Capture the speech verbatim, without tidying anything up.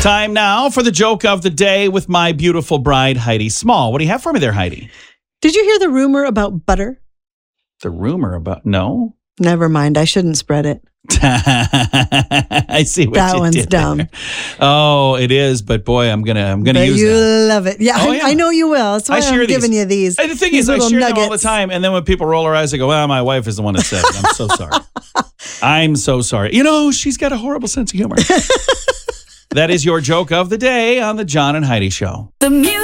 Time now for the joke of the day with my beautiful bride, Heidi Small. What do you have for me there, Heidi? Did you hear the rumor about butter? The rumor about, no? Never mind. I shouldn't spread it. I see what that you one's did dumb. there. Oh, it is, but boy, I'm gonna I'm gonna but use you that. love it. Yeah, Oh, I, yeah. I know you will. That's why I share I'm these. giving you these. And the thing these is, I little share nuggets. them all the time, and then when people roll their eyes, I go, "Well, my wife is the one that said it. I'm so sorry. I'm so sorry. You know, she's got a horrible sense of humor." That is your joke of the day on the John and Heidi Show. The music.